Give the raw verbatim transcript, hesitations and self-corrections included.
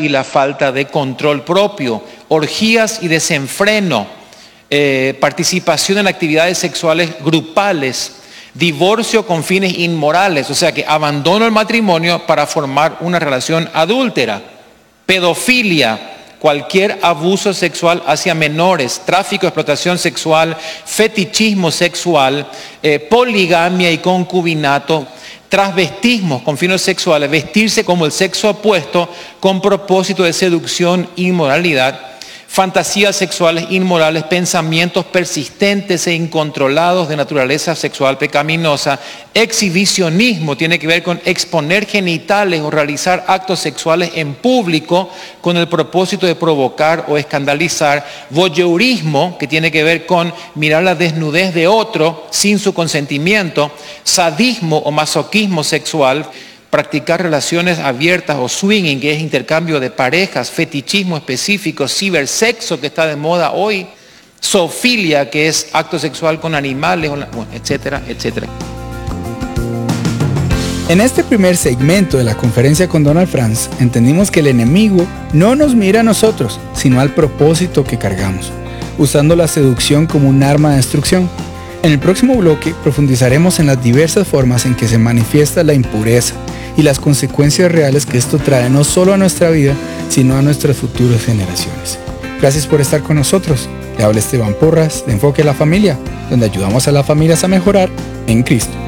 y la falta de control propio, orgías y desenfreno, eh, participación en actividades sexuales grupales, divorcio con fines inmorales, o sea que abandono el matrimonio para formar una relación adúltera, pedofilia, cualquier abuso sexual hacia menores, tráfico, explotación sexual, fetichismo sexual, eh, poligamia y concubinato, transvestismo con fines sexuales, vestirse como el sexo opuesto con propósito de seducción, inmoralidad, fantasías sexuales inmorales, pensamientos persistentes e incontrolados de naturaleza sexual pecaminosa, exhibicionismo, tiene que ver con exponer genitales o realizar actos sexuales en público con el propósito de provocar o escandalizar, voyeurismo, que tiene que ver con mirar la desnudez de otro sin su consentimiento, sadismo o masoquismo sexual, practicar relaciones abiertas o swinging, que es intercambio de parejas, fetichismo específico, cibersexo, que está de moda hoy, zoofilia, que es acto sexual con animales, etcétera, etcétera. En este primer segmento de la conferencia con Donald Franz, entendimos que el enemigo no nos mira a nosotros, sino al propósito que cargamos, usando la seducción como un arma de destrucción. En el próximo bloque profundizaremos en las diversas formas en que se manifiesta la impureza y las consecuencias reales que esto trae no solo a nuestra vida, sino a nuestras futuras generaciones. Gracias por estar con nosotros. Le habla Esteban Porras de Enfoque a la Familia, donde ayudamos a las familias a mejorar en Cristo.